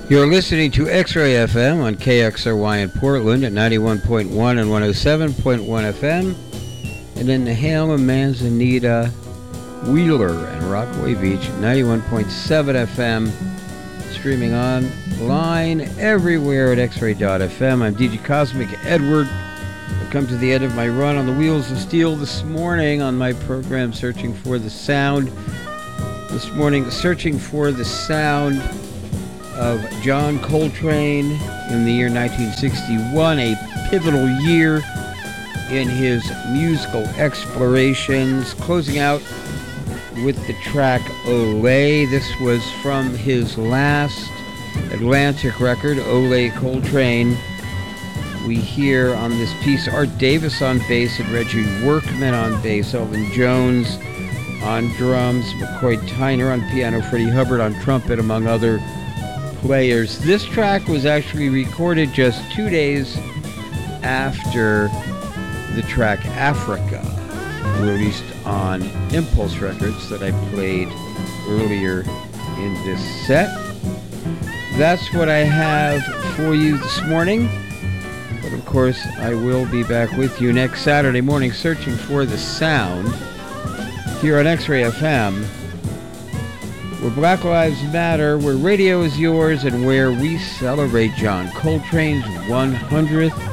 You're listening to X-Ray FM on KXRY in Portland at 91.1 and 107.1 FM, and in Nehalem, Manzanita, Wheeler, and Rockaway Beach at 91.7 FM, streaming online everywhere at xray.fm. I'm DJ Cosmic Edward. I've come to the end of my run on the Wheels of Steel this morning on my program Searching for the Sound. This morning, searching for the sound of John Coltrane in the year 1961, a pivotal year in his musical explorations, closing out with the track Olé. This was from his last Atlantic record, Olé Coltrane. We hear on this piece Art Davis on bass and Reggie Workman on bass, Elvin Jones on drums, McCoy Tyner on piano, Freddie Hubbard on trumpet, among other players. This track was actually recorded just 2 days after the track Africa, released on Impulse Records, that I played earlier in this set. That's what I have for you this morning. But of course, I will be back with you next Saturday morning searching for the sound here on X-Ray FM, where Black Lives Matter, where radio is yours, and where we celebrate John Coltrane's 100th